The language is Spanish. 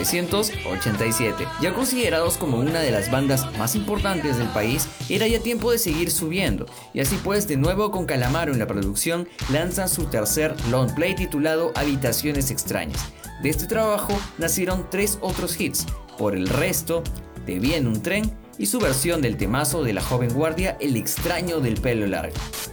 1987. Ya considerados como una de las bandas más importantes del país, era ya tiempo de seguir subiendo, y así pues, de nuevo con Calamaro en la producción, lanzan su tercer long play titulado Habitaciones Extrañas. De este trabajo nacieron 3 otros hits: Por el Resto, Te Vi en un Tren y su versión del temazo de La Joven Guardia, El Extraño del Pelo Largo.